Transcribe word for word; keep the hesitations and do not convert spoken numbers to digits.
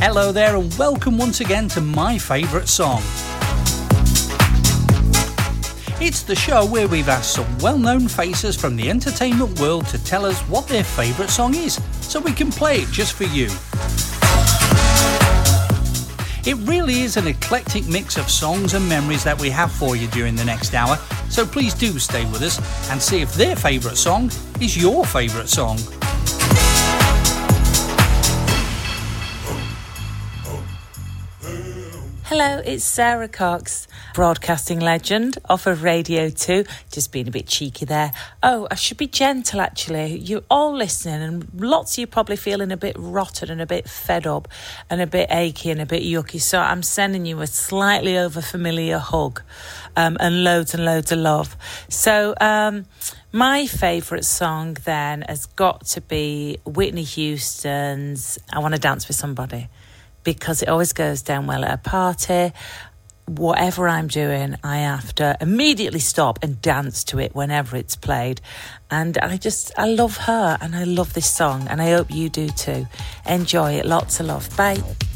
Hello there and welcome once again to My Favourite Song. It's the show where we've asked some well-known faces from the entertainment world to tell us what their favourite song is, so we can play it just for you. It really is an eclectic mix of songs and memories that we have for you during the next hour, so please do stay with us and see if their favourite song is your favourite song. Hello, it's Sarah Cox, broadcasting legend off of Radio two. Just being a bit cheeky there. Oh, I should be gentle actually. You're all listening and lots of you probably feeling a bit rotten and a bit fed up and a bit achy and a bit yucky. So I'm sending you a slightly over-familiar hug um, and loads and loads of love. So um, my favourite song then has got to be Whitney Houston's I Want to Dance with Somebody, because it always goes down well at a party. Whatever I'm doing, I have to immediately stop and dance to it whenever it's played. And I just, I love her and I love this song and I hope you do too. Enjoy it. Lots of love. Bye.